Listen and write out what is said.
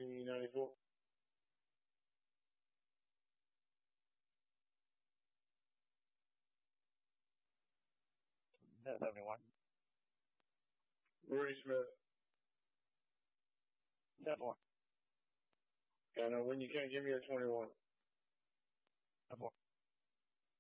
P94. 71. Rudy Smith. 10-4. And when you can't give me a 21. 10-4.